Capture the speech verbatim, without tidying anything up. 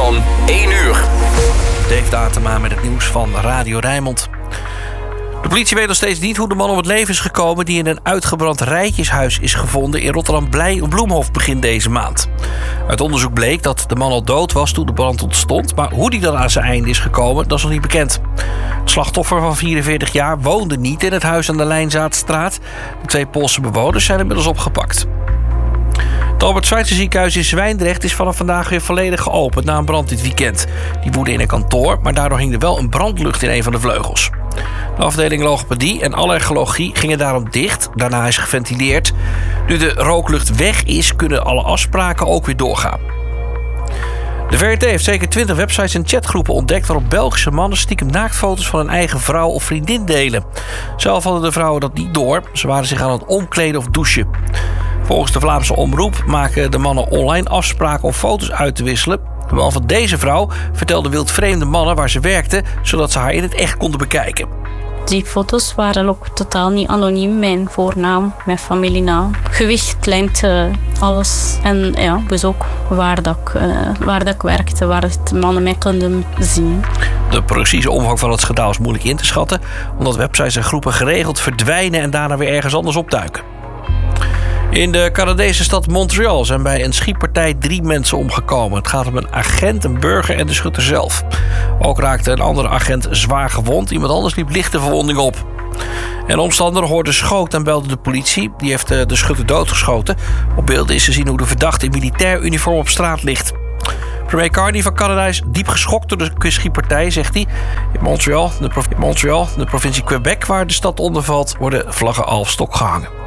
van één uur. Dave Datema met het nieuws van Radio Rijnmond. De politie weet nog steeds niet hoe de man om het leven is gekomen die in een uitgebrand rijtjeshuis is gevonden in Rotterdam-Bloemhof begin deze maand. Uit onderzoek bleek dat de man al dood was toen de brand ontstond, maar hoe die dan aan zijn einde is gekomen, dat is nog niet bekend. Het slachtoffer van vierenveertig jaar woonde niet in het huis aan de Lijnzaadstraat. De twee Poolse bewoners zijn inmiddels opgepakt. Het Albert Schweitzer ziekenhuis in Zwijndrecht is vanaf vandaag weer volledig geopend na een brand dit weekend. Die woedde in een kantoor, maar daardoor hing er wel een brandlucht in een van de vleugels. De afdeling logopedie en allergologie gingen daarom dicht. Daarna is geventileerd. Nu de rooklucht weg is, kunnen alle afspraken ook weer doorgaan. De V R T heeft zeker twintig websites en chatgroepen ontdekt waarop Belgische mannen stiekem naaktfoto's van hun eigen vrouw of vriendin delen. Zelf hadden de vrouwen dat niet door. Ze waren zich aan het omkleden of douchen. Volgens de Vlaamse omroep maken de mannen online afspraken om foto's uit te wisselen. Behalve deze vrouw vertelde wildvreemde mannen waar ze werkte, zodat ze haar in het echt konden bekijken. Die foto's waren ook totaal niet anoniem. Mijn voornaam, mijn familienaam, gewicht, lengte, alles. En ja, dus ook waar, dat ik, uh, waar dat ik werkte, waar de mannen mij konden zien. De precieze omvang van het schandaal is moeilijk in te schatten, omdat websites en groepen geregeld verdwijnen en daarna weer ergens anders opduiken. In de Canadese stad Montreal zijn bij een schietpartij drie mensen omgekomen. Het gaat om een agent, een burger en de schutter zelf. Ook raakte een andere agent zwaar gewond. Iemand anders liep lichte verwonding op. Een omstander hoorde schoot en belde de politie. Die heeft de schutter doodgeschoten. Op beelden is te zien hoe de verdachte in militair uniform op straat ligt. Premier Carney van Canada is diep geschokt door de schietpartij, zegt hij. In Montreal, de, prov- in Montreal, de provincie Quebec, waar de stad onder valt, worden vlaggen al op stok gehangen.